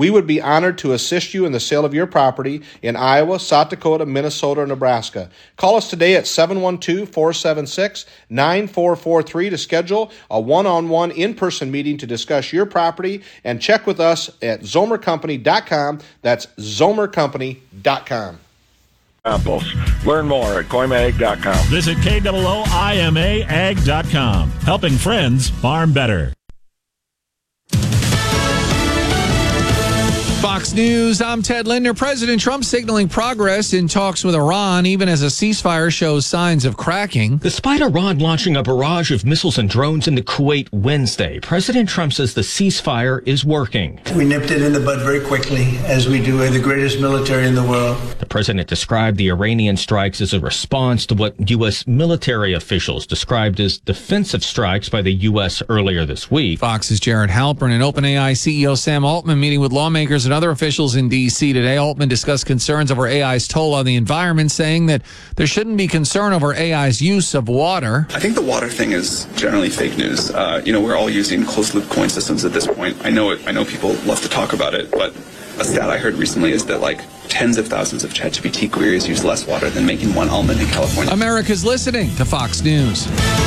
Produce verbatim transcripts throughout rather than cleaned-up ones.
We would be honored to assist you in the sale of your property in Iowa, South Dakota, Minnesota, or Nebraska. Call us today at seven one two, four seven six, nine four four three to schedule a one-on-one in-person meeting to discuss your property, and check with us at zomer company dot com. That's zomer company dot com. Apples. Learn more at Koimag dot com. Visit K O O I M A ag dot com. Helping friends farm better. Fox News, I'm Ted Linder. President Trump signaling progress in talks with Iran, even as a ceasefire shows signs of cracking. Despite Iran launching a barrage of missiles and drones into Kuwait Wednesday, President Trump says the ceasefire is working. We nipped it in the bud very quickly, as we do. We're the greatest military in the world. The president described the Iranian strikes as a response to what U S military officials described as defensive strikes by the U S earlier this week. Fox's Jared Halpern and OpenAI C E O Sam Altman meeting with lawmakers and other officials in D C today. Altman discussed concerns over A I's toll on the environment, saying that there shouldn't be concern over A I's use of water. I think the water thing is generally fake news. Uh, you know, we're all using closed-loop coin systems at this point. I know it. I know people love to talk about it, but a stat I heard recently is that like tens of thousands of ChatGPT queries use less water than making one almond in California. America's listening to Fox News.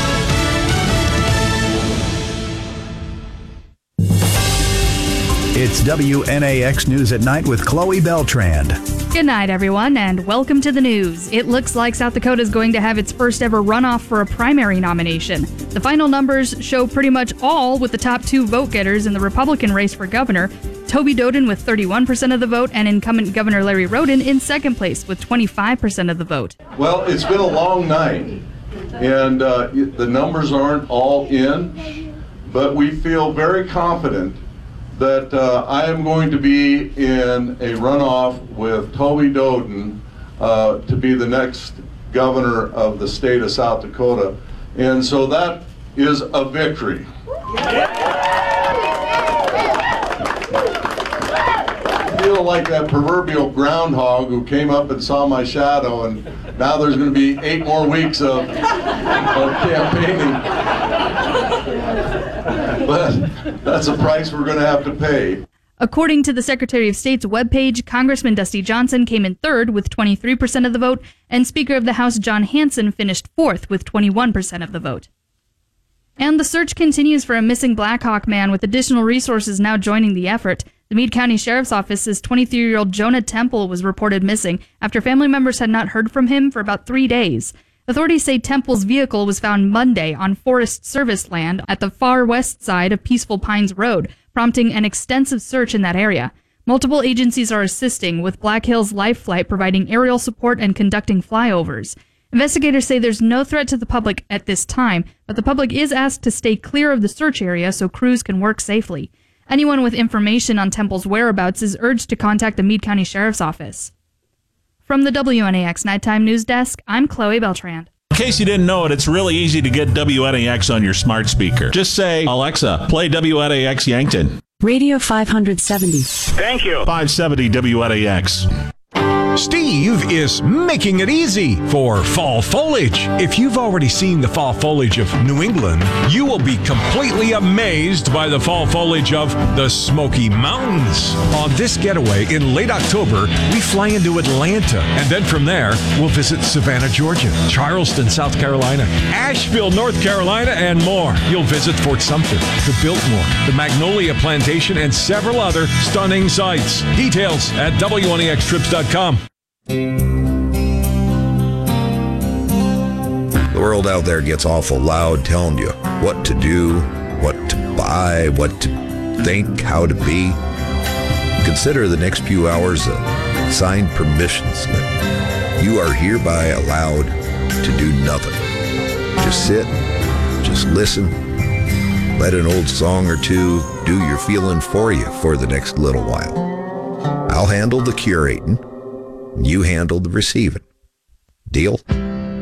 It's W N A X News at Night with Chloe Beltrand. Good night, everyone, and welcome to the news. It looks like South Dakota is going to have its first ever runoff for a primary nomination. The final numbers show pretty much all with the top two vote getters in the Republican race for governor. Toby Doden with thirty-one percent of the vote and incumbent Governor Larry Roden in second place with twenty-five percent of the vote. Well, it's been a long night, and uh, the numbers aren't all in, but we feel very confident that uh, I am going to be in a runoff with Toby Doden uh, to be the next governor of the state of South Dakota. And so that is a victory. I feel like that proverbial groundhog who came up and saw my shadow, and now there's going to be eight more weeks of, of campaigning. But that's a price we're going to have to pay. According to the Secretary of State's webpage, Congressman Dusty Johnson came in third with twenty-three percent of the vote, and Speaker of the House John Hanson finished fourth with twenty-one percent of the vote. And the search continues for a missing Blackhawk man, with additional resources now joining the effort. The Meade County Sheriff's Office says twenty-three-year-old Jonah Temple was reported missing after family members had not heard from him for about three days. Authorities say Temple's vehicle was found Monday on Forest Service land at the far west side of Peaceful Pines Road, prompting an extensive search in that area. Multiple agencies are assisting, with Black Hills Life Flight providing aerial support and conducting flyovers. Investigators say there's no threat to the public at this time, but the public is asked to stay clear of the search area so crews can work safely. Anyone with information on Temple's whereabouts is urged to contact the Meade County Sheriff's Office. From the W N A X Nighttime News Desk, I'm Chloe Beltrand. In case you didn't know it, it's really easy to get W N A X on your smart speaker. Just say, Alexa, play W N A X Yankton. Radio five seventy. Thank you. five seventy W N A X. Steve is making it easy for fall foliage. If you've already seen the fall foliage of New England, you will be completely amazed by the fall foliage of the Smoky Mountains. On this getaway in late October, we fly into Atlanta, and then from there, we'll visit Savannah, Georgia, Charleston, South Carolina, Asheville, North Carolina, and more. You'll visit Fort Sumter, the Biltmore, the Magnolia Plantation, and several other stunning sights. Details at W N A X trips dot com. The world out there gets awful loud telling you what to do, what to buy, what to think, how to be. Consider the next few hours a signed permission slip. You are hereby allowed to do nothing. Just sit, just listen, let an old song or two do your feeling for you for the next little while. I'll handle the curating. You handle the receiving. Deal?